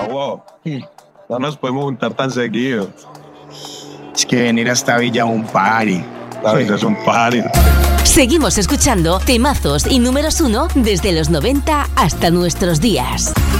wow. No nos podemos juntar tan seguido. Es que venir hasta Villa es un party. La vida es un party. Seguimos escuchando temazos y números 1 desde los 90 hasta nuestros días.